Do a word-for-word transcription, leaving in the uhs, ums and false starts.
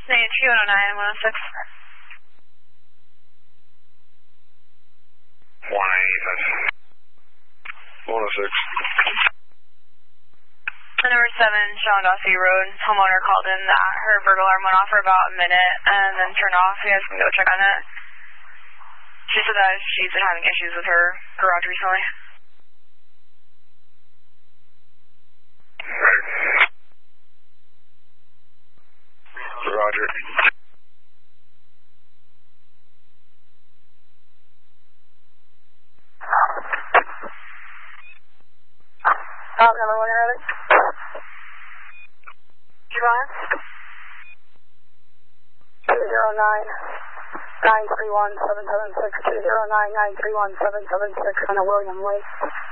two one oh nine, one oh six. one eighty-seven. one oh six. Number seven, Sean Dossie Road. Homeowner called in that her burglar alarm went off for about a minute and then turned off. You guys can go check on it. She said that she's been having issues with her garage recently. Right. Roger. Oh, number one, Early. Javon? two zero nine, nine three one, seven seven six, two zero nine, nine three one, seven seven six on a William Lake.